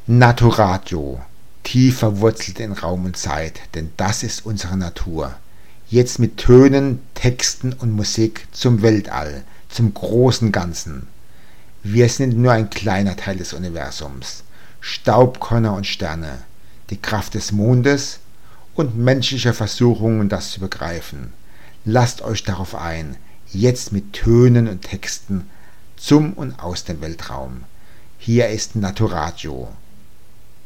Naturatio, tief verwurzelt in Raum und Zeit, denn das ist unsere Natur. Jetzt mit Tönen, Texten und Musik zum Weltall, zum großen Ganzen. Wir sind nur ein kleiner Teil des Universums. Staubkörner und Sterne, die Kraft des Mondes und menschliche Versuchungen, das zu begreifen. Lasst euch darauf ein, jetzt mit Tönen und Texten zum und aus dem Weltraum. Hier ist Naturatio,